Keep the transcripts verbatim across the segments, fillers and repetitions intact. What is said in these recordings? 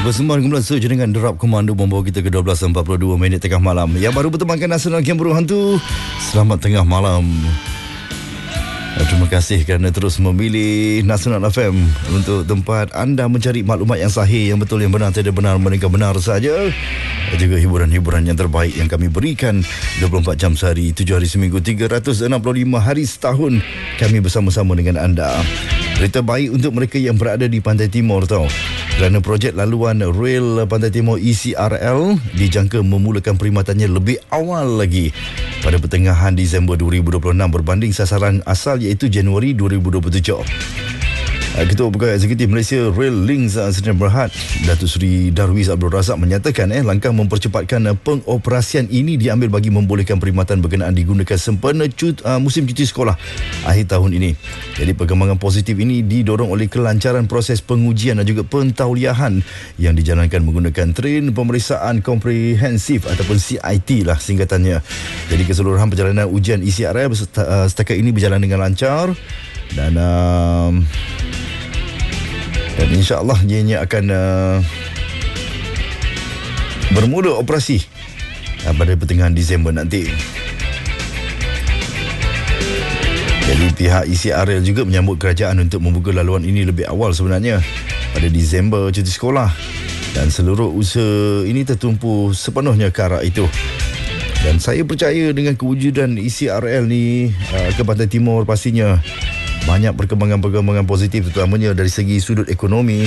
Bersembang kembali saja dengan derap komando membawa kita ke dua belas empat puluh dua minit tengah malam. Yang baru bertemankan Nasional Game Burung Hantu, selamat tengah malam. Terima kasih kerana terus memilih Nasional F M untuk tempat anda mencari maklumat yang sahih, yang betul, yang benar, tidak benar, melainkan benar saja. Juga hiburan-hiburan yang terbaik yang kami berikan dua puluh empat jam sehari, tujuh hari seminggu, tiga ratus enam puluh lima hari setahun. Kami bersama-sama dengan anda. Berita baik untuk mereka yang berada di Pantai Timur tau. Kerana projek laluan Rail Pantai Timur E C R L dijangka memulakan perkhidmatannya lebih awal lagi pada pertengahan Disember dua ribu dua puluh enam berbanding sasaran asal iaitu Januari dua ribu dua puluh tujuh. Ketua Pegawai Eksekutif Malaysia Rail Links Sdn Bhd Datuk Seri Darwish Abdul Razak menyatakan eh langkah mempercepatkan uh, pengoperasian ini diambil bagi membolehkan perkhidmatan berkenaan digunakan sempena cut, uh, musim cuti sekolah akhir tahun ini. Jadi perkembangan positif ini didorong oleh kelancaran proses pengujian dan juga pentauliahan yang dijalankan menggunakan train pemeriksaan komprehensif ataupun C I T lah singkatannya. Jadi keseluruhan perjalanan ujian E C R L setakat ini berjalan dengan lancar dan um, dan insya-Allah ianya akan uh, bermula operasi uh, pada pertengahan Disember nanti. Jadi pihak E C R L juga menyambut kerajaan untuk membuka laluan ini lebih awal sebenarnya pada Disember cuti sekolah, dan seluruh usaha ini tertumpu sepenuhnya ke arah itu. Dan saya percaya dengan kewujudan E C R L ni uh, ke Pantai Timur pastinya banyak perkembangan-perkembangan positif, terutamanya dari segi sudut ekonomi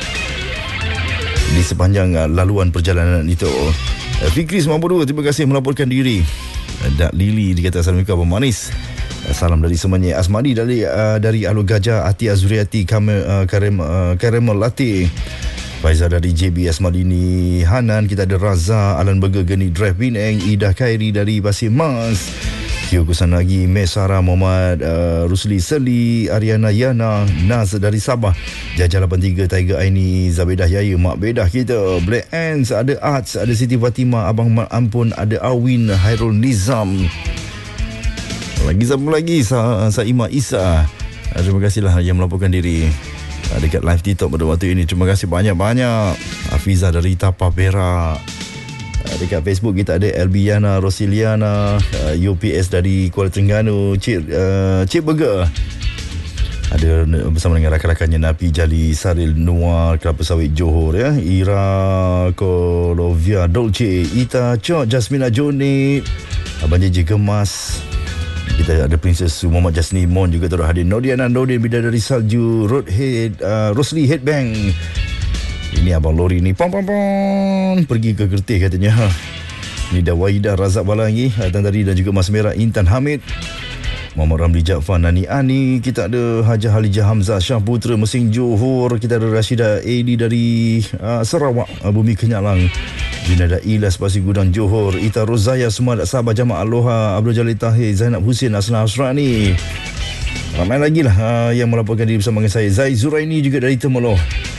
di sepanjang uh, laluan perjalanan itu. Uh, Fikri sembilan puluh dua, terima kasih melaporkan diri. Uh, Dak Lili dikata Assalamualaikum Abang Manis. Uh, salam dari semuanya. Asmadi dari uh, dari Alur Gajah, Ati Azuriati, Kamel, uh, Karem, uh, Karamel Latte. Faizal dari J B Asmadini, Hanan, kita ada Raza, Alan Burger, Geni Drive Penang, Ida Khairi dari Pasir Mas, Kyo Kusanagi, Mesara, Muhammad uh, Rusli Seli, Ariana Yana, Naz dari Sabah, Jajah lapan tiga, Tiger Aini, Zabedah Yaya, Mak Bedah kita, Black Ants, ada Arts, ada Siti Fatimah, Abang Mak Ampun, ada Awin, Hairul Nizam, lagi siapa lagi, Sa Saimah Isa. Terima kasihlah yang melaporkan diri dekat live TikTok pada waktu ini. Terima kasih banyak-banyak. Hafiza dari Tapa Perak. Dekat Facebook kita ada Elbiana Rosiliana, U P S dari Kuala Terengganu, Cik uh, Cik Burger. Ada bersama dengan rakan-rakannya Napi Jali, Saril Noir, Kelapa Sawit Johor ya. Ira Kolovia Dolce, Ita Chok, Jasmina Joni, Abang Jeje Gemas. Kita ada Princess Muhammad Jasni Mon juga turut hadir. Nodiana Nodin, Bidadari Salju, Roadhead, uh, Rosli Headbang. Ini Abang Lori ni pom pom pom pergi ke Kertih katanya. Ini dah Waidah Razak Balangi, Tan tadi, dan juga Mas Merah Intan Hamid, Muhammad Ramli Jaafar, Nani Ani. Kita ada Hajah Halijah Hamzah Syah Putra Mesing Johor. Kita ada Rashida Edi dari uh, Sarawak, uh, Bumi Kenyalang. Junada Ilas Pasir Gudang Johor, Ita Rozaya Sumadak Sabah, Jamak Aloha, Abdul Jalil Tahir, Zainab Husin, Aslan Asrani. Ramai lagi lah uh, yang melaporkan diri bersama dengan saya. Zai Zuraini juga dari Temeloh.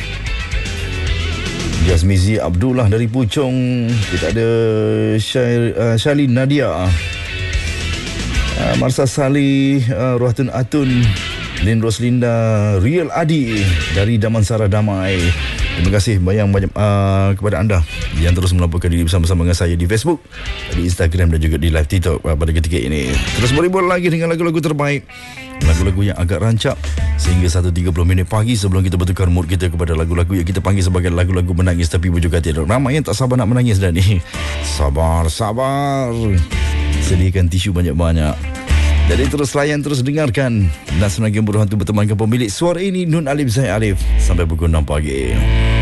Jasmizi Abdullah dari Puchong. Kita ada Syair, uh, Shalin Nadia, uh, Marsa Salih, uh, Ruhatun Atun, Lin Roslinda, Riel Adi dari Damansara Damai. Terima kasih banyak-banyak uh, kepada anda yang terus melaporkan diri bersama-sama dengan saya di Facebook, di Instagram dan juga di live TikTok uh, pada ketika ini. Terus berhibur lagi dengan lagu-lagu terbaik, lagu-lagu yang agak rancak sehingga satu tiga puluh minit pagi sebelum kita bertukar mood kita kepada lagu-lagu yang kita panggil sebagai lagu-lagu menangis tapi berjuga tidak. Ramai yang tak sabar nak menangis dah ni. Sabar, sabar. Sediakan tisu banyak-banyak. Jadi terus layan, terus dengarkan Nasional Game Burung Hantu bertemankan pemilik suara ini, Nun Alif Zaid Alif, sampai pukul enam pagi.